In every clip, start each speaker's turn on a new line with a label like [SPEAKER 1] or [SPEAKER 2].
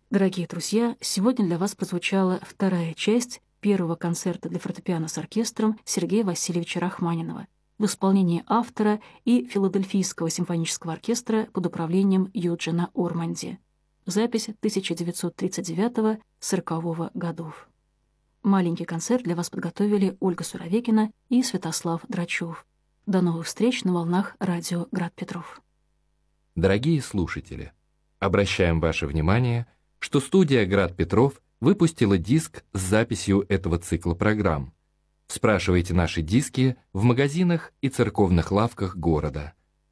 [SPEAKER 1] Дорогие друзья, сегодня для вас прозвучала вторая часть первого концерта для фортепиано с оркестром Сергея Васильевича Рахманинова в исполнении автора и Филадельфийского симфонического оркестра под управлением Юджина Орманди. Запись 1939-40 годов. Маленький концерт для вас подготовили Ольга Суровекина и Святослав Драчев. До новых встреч на волнах радио «Град Петров».
[SPEAKER 2] Дорогие слушатели, обращаем ваше внимание, что студия «Град Петров» выпустила диск с записью этого цикла программ. Спрашивайте наши диски в магазинах и церковных лавках города.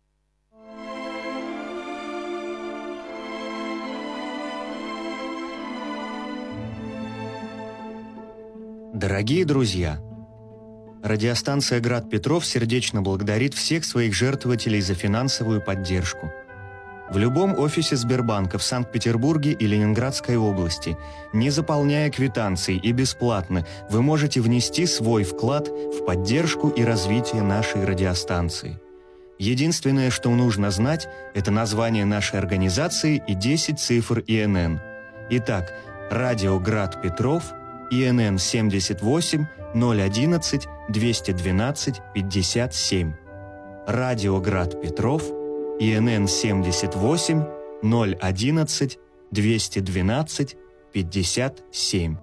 [SPEAKER 3] Дорогие друзья, радиостанция «Град Петров» сердечно благодарит всех своих жертвователей за финансовую поддержку. В любом офисе Сбербанка в Санкт-Петербурге и Ленинградской области, не заполняя квитанции и бесплатно, вы можете внести свой вклад в поддержку и развитие нашей радиостанции. Единственное, что нужно знать, это название нашей организации и 10 цифр ИНН. Итак, радио «Град Петров», ИНН 78 011 212 57. Радио «Град Петров», ИНН 78 011 212 57.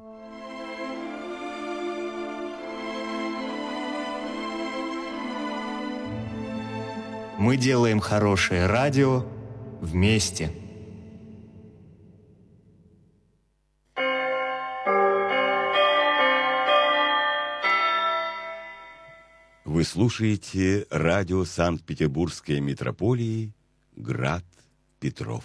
[SPEAKER 3] Мы делаем хорошее радио вместе.
[SPEAKER 4] Вы слушаете радио Санкт-Петербургской метрополии «Град Петров».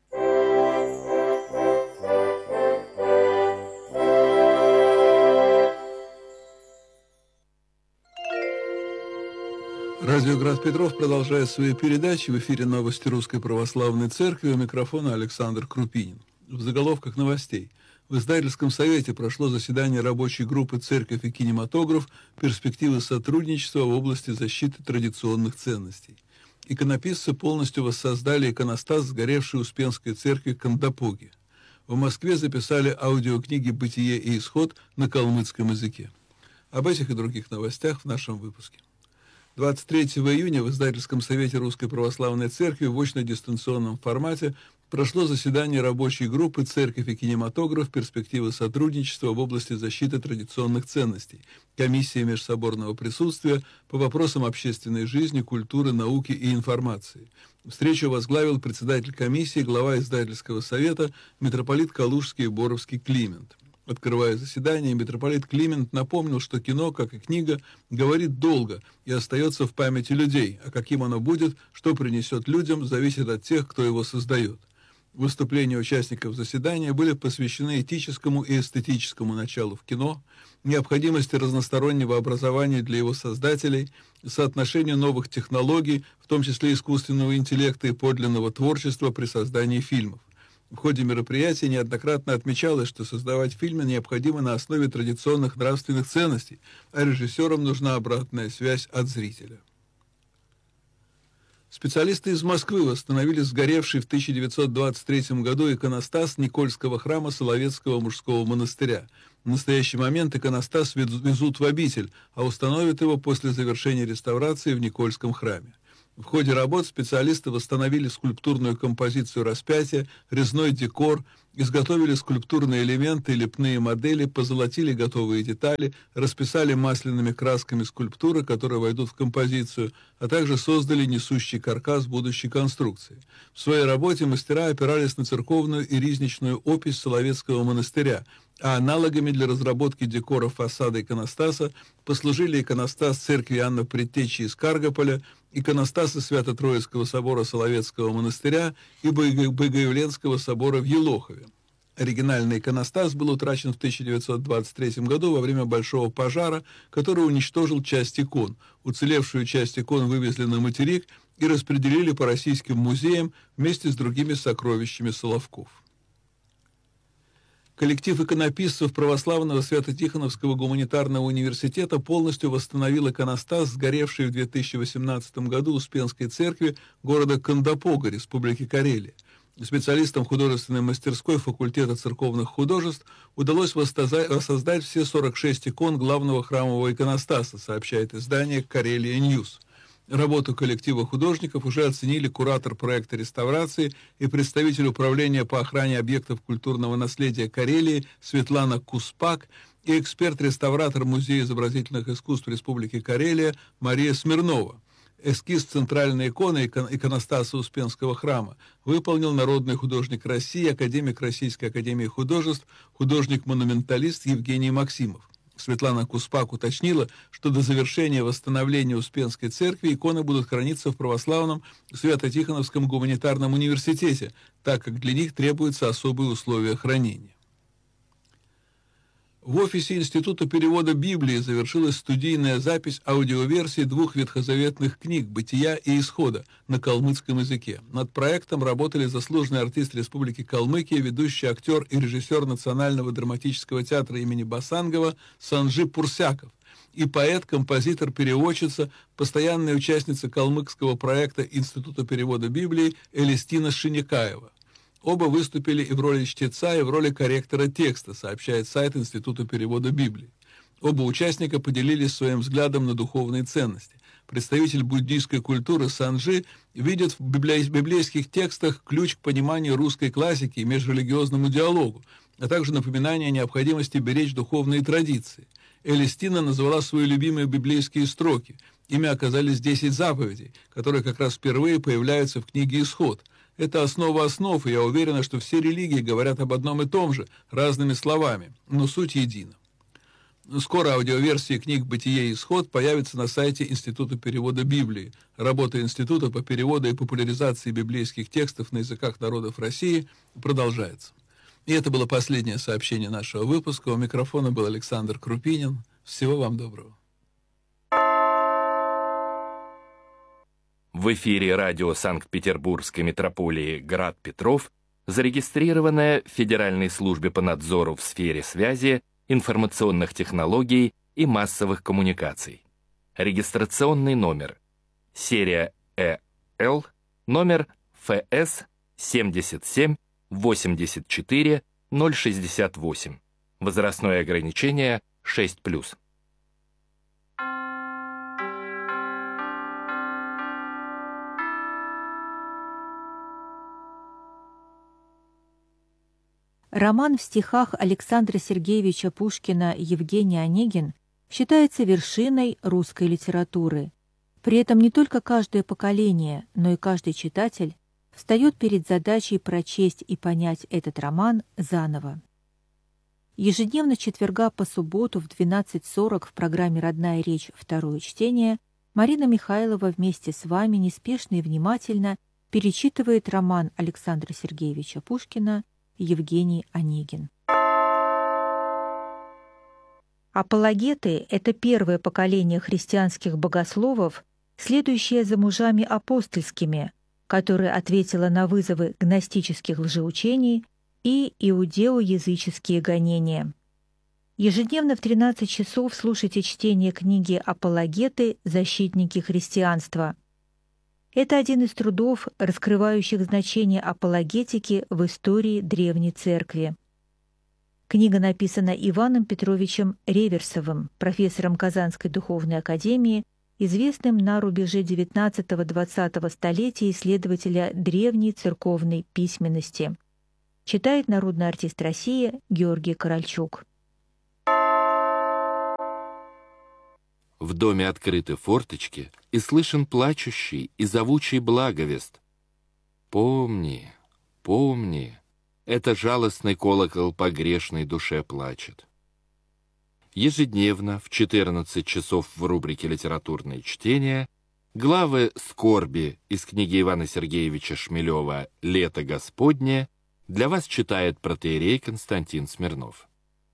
[SPEAKER 5] Радио «Град Петров» продолжает свои передачи. В эфире новости Русской Православной Церкви. У микрофона Александр Крупинин. В заголовках новостей. В Издательском совете прошло заседание рабочей группы «Церковь и кинематограф. Перспективы сотрудничества в области защиты традиционных ценностей». Иконописцы полностью воссоздали иконостас сгоревшей Успенской церкви Кандапоги. В Москве записали аудиокниги «Бытие и исход» на калмыцком языке. Об этих и других новостях в нашем выпуске. 23 июня в Издательском совете Русской Православной Церкви в очно-дистанционном формате прошло заседание рабочей группы «Церковь и кинематограф. Перспективы сотрудничества в области защиты традиционных ценностей», комиссии межсоборного присутствия по вопросам общественной жизни, культуры, науки и информации. Встречу возглавил председатель комиссии, глава Издательского совета, митрополит Калужский и Боровский Климент. Открывая заседание, митрополит Климент напомнил, что кино, как и книга, говорит долго и остается в памяти людей, а каким оно будет, что принесет людям, зависит от тех, кто его создает. Выступления участников заседания были посвящены этическому и эстетическому началу в кино, необходимости разностороннего образования для его создателей, соотношению новых технологий, в том числе искусственного интеллекта и подлинного творчества при создании фильмов. В ходе мероприятия неоднократно отмечалось, что создавать фильмы необходимо на основе традиционных нравственных ценностей, а режиссерам нужна обратная связь от зрителя. Специалисты из Москвы восстановили сгоревший в 1923 году иконостас Никольского храма Соловецкого мужского монастыря. В настоящий момент иконостас везут в обитель, а установят его после завершения реставрации в Никольском храме. В ходе работ специалисты восстановили скульптурную композицию распятия, резной декор, изготовили скульптурные элементы и лепные модели, позолотили готовые детали, расписали масляными красками скульптуры, которые войдут в композицию, а также создали несущий каркас будущей конструкции. В своей работе мастера опирались на церковную и ризничную опись Соловецкого монастыря, а аналогами для разработки декора фасада иконостаса послужили иконостас церкви Иоанна Предтечи из Каргополя, иконостасы Свято-Троицкого собора Соловецкого монастыря и Богоявленского собора в Елохове. Оригинальный иконостас был утрачен в 1923 году во время большого пожара, который уничтожил часть икон. Уцелевшую часть икон вывезли на материк и распределили по российским музеям вместе с другими сокровищами Соловков. Коллектив иконописцев Православного Свято-Тихоновского гуманитарного университета полностью восстановил иконостас, сгоревший в 2018 году Успенской церкви города Кандапога, Республики Карелия. Специалистам художественной мастерской факультета церковных художеств удалось воссоздать все 46 икон главного храмового иконостаса, сообщает издание «Карелия Ньюс». Работу коллектива художников уже оценили куратор проекта реставрации и представитель управления по охране объектов культурного наследия Карелии Светлана Куспак и эксперт-реставратор Музея изобразительных искусств Республики Карелия Мария Смирнова. Эскиз центральной иконы иконостаса Успенского храма выполнил народный художник России, академик Российской академии художеств, художник-монументалист Евгений Максимов. Светлана Куспак уточнила, что до завершения восстановления Успенской церкви иконы будут храниться в православном Свято-Тихоновском гуманитарном университете, так как для них требуются особые условия хранения. В офисе Института перевода Библии завершилась студийная запись аудиоверсии 2 ветхозаветных книг «Бытия» и «Исхода» на калмыцком языке. Над проектом работали заслуженный артист Республики Калмыкия, ведущий актер и режиссер Национального драматического театра имени Басангова Санжи Пурсяков и поэт, композитор, переводчица, постоянная участница калмыцкого проекта Института перевода Библии Элистина Шиникаева. Оба выступили и в роли чтеца, и в роли корректора текста, сообщает сайт Института перевода Библии. Оба участника поделились своим взглядом на духовные ценности. Представитель буддийской культуры Санжи видит в библейских текстах ключ к пониманию русской классики и межрелигиозному диалогу, а также напоминание о необходимости беречь духовные традиции. Элистина назвала свои любимые библейские строки. Ими оказались 10 заповедей, которые как раз впервые появляются в книге «Исход». Это основа основ, и я уверена, что все религии говорят об одном и том же, разными словами, но суть едина. Скоро аудиоверсии книг «Бытие» и «Исход» появятся на сайте Института перевода Библии. Работа Института по переводу и популяризации библейских текстов на языках народов России продолжается. И это было последнее сообщение нашего выпуска. У микрофона был Александр Крупинин. Всего вам доброго.
[SPEAKER 2] В эфире радио Санкт-Петербургской митрополии «Град Петров», зарегистрированное в Федеральной службе по надзору в сфере связи, информационных технологий и массовых коммуникаций. Регистрационный номер. Серия ЭЛ, номер ФС 77 84 068. Возрастное ограничение 6+.
[SPEAKER 6] Роман в стихах Александра Сергеевича Пушкина «Евгений Онегин» считается вершиной русской литературы. При этом не только каждое поколение, но и каждый читатель встает перед задачей прочесть и понять этот роман заново. Ежедневно с четверга по субботу в 12:40 в программе «Родная речь. Второе чтение» Марина Михайлова вместе с вами неспешно и внимательно перечитывает роман Александра Сергеевича Пушкина «Евгений Онегин». Апологеты – это первое поколение христианских богословов, следующее за мужами апостольскими, которое ответило на вызовы гностических лжеучений и иудео-языческие гонения. Ежедневно в 13 часов слушайте чтение книги «Апологеты. Защитники христианства». Это один из трудов, раскрывающих значение апологетики в истории Древней Церкви. Книга написана Иваном Петровичем Реверсовым, профессором Казанской духовной академии, известным на рубеже XIX-XX столетия исследователя древней церковной письменности. Читает народный артист России Георгий Корольчук.
[SPEAKER 2] В доме открыты форточки, и слышен плачущий и зовучий благовест. Помни, помни, это жалостный колокол по грешной душе плачет. Ежедневно в 14 часов в рубрике «Литературные чтения» главы «Скорби» из книги Ивана Сергеевича Шмелева «Лето Господне» для вас читает протоиерей Константин Смирнов.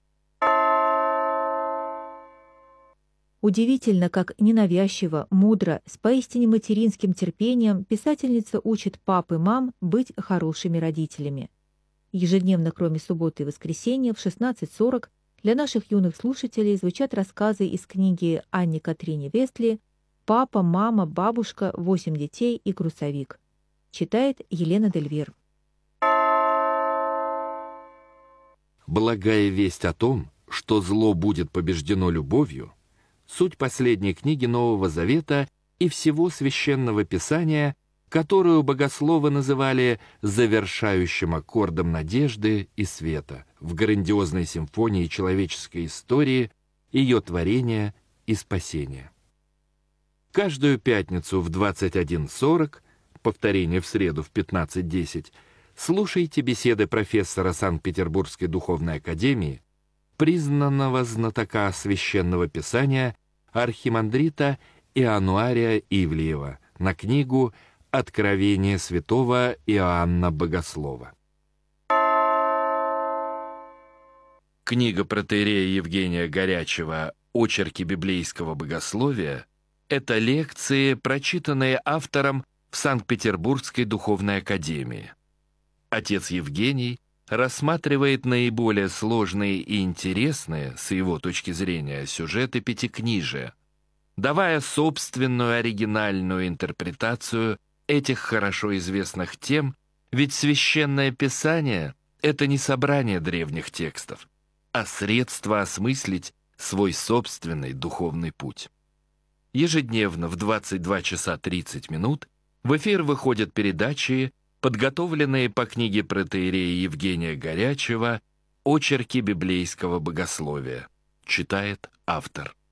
[SPEAKER 6] Удивительно, как ненавязчиво, мудро, с поистине материнским терпением писательница учит пап и мам быть хорошими родителями. Ежедневно, кроме субботы и воскресенья, в 16:40 для наших юных слушателей звучат рассказы из книги Анни Катрини Вестли «Папа, мама, бабушка, 8 детей и грузовик». Читает Елена Дельвир.
[SPEAKER 2] Благая весть о том, что зло будет побеждено любовью, суть последней книги Нового Завета и всего Священного Писания, которую богословы называли завершающим аккордом надежды и света в грандиозной симфонии человеческой истории, ее творения и спасения. Каждую пятницу в 21:40, повторение в среду в 15:10, слушайте беседы профессора Санкт-Петербургской духовной академии, признанного знатока Священного Писания архимандрита Иоаннуария Ивлеева на книгу «Откровение святого Иоанна Богослова». Книга протоиерея Евгения Горячева «Очерки библейского богословия» — это лекции, прочитанные автором в Санкт-Петербургской духовной академии. Отец Евгений рассматривает наиболее сложные и интересные, с его точки зрения, сюжеты пятикнижия, давая собственную оригинальную интерпретацию этих хорошо известных тем, ведь Священное Писание — это не собрание древних текстов, а средство осмыслить свой собственный духовный путь. Ежедневно в 22 часа 30 минут в эфир выходят передачи, подготовленные по книге протоиерея Евгения Горячева «Очерки библейского богословия». Читает автор.